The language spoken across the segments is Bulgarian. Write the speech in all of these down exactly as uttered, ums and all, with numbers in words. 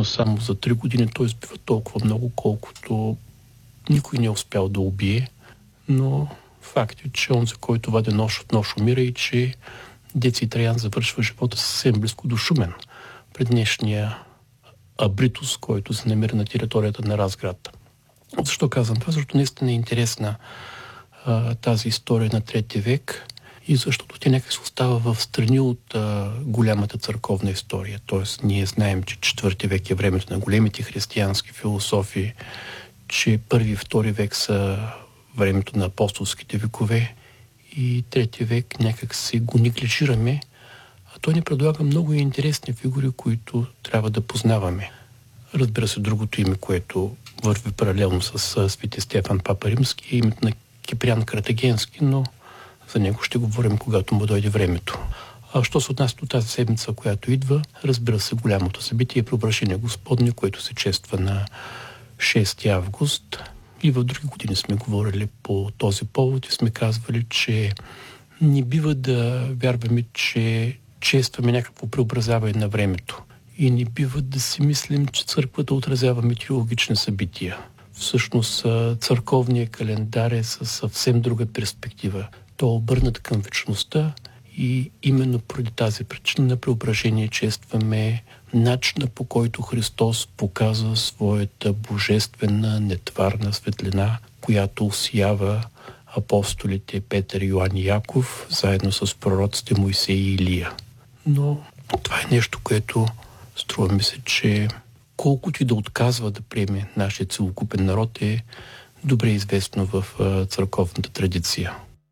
всъщност само за три години той избива толкова много, колкото никой не е успял да убие. Но факт е, че он, за който ваде нож от нож, умира и че Деци Траян завършва живота съвсем близко до Шумен, пред днешния Абритус, който се намира на територията на Разград. Защо казвам това? Защото наистина е интересна а, тази история на трети век и защото тя някак се остава в страни от а, голямата църковна история. Тоест, ние знаем, че четвърти век е времето на големите християнски философи, че първи и втори век са времето на апостолските векове и трети век някак си го неглижираме, а той ни предлага много интересни фигури, които трябва да познаваме. Разбира се, другото име, което върви паралелно с свети Стефан Папа Римски, е името на Киприян Картагенски, но за него ще говорим, когато му дойде времето. А що се отнася до тази седмица, която идва, разбира се, голямото събитие е Преображение Господне, което се чества на шести август. И в други години сме говорили по този повод и сме казвали, че не бива да вярваме, че честваме някакво преобразяване на времето. И не бива да си мислим, че църквата отразява метеорологични събития. Всъщност църковният календар е със съвсем друга перспектива. Той е обърнат към вечността и именно поради тази причина на преображение честваме начина, по който Христос показва своята божествена нетварна светлина, която усиява апостолите Петър, Йоан и Яков, заедно с пророците Моисей и Илия. Но това е нещо, което струва ми се, че колкото и да отказва да приеме нашия целокупен народ, е добре известно в църковната традиция.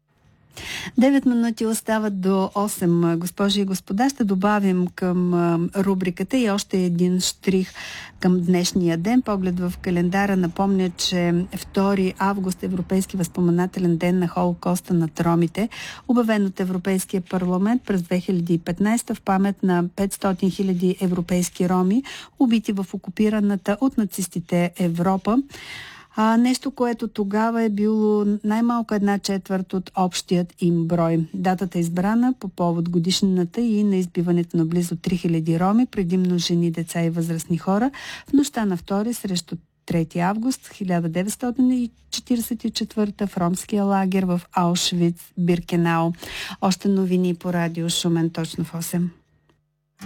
Девет минути остават до осем. Госпожи и господа, ще добавим към рубриката и още един штрих към днешния ден. Поглед в календара напомня, че втори август е Европейски възпоменателен ден на Холокоста над ромите, обявен от Европейския парламент през две хиляди и петнадесета в памет на петстотин хиляди европейски роми, убити в окупираната от нацистите Европа. А, нещо, което тогава е било най-малко една четвърт от общият им брой. Датата е избрана по повод годишнината и на избиването на близо три хиляди роми, предимно жени, деца и възрастни хора, в нощта на втори срещу трети август хиляда деветстотин четиридесет и четвърта в ромския лагер в Аушвиц, Биркенау. Още новини по радио Шумен точно в осем.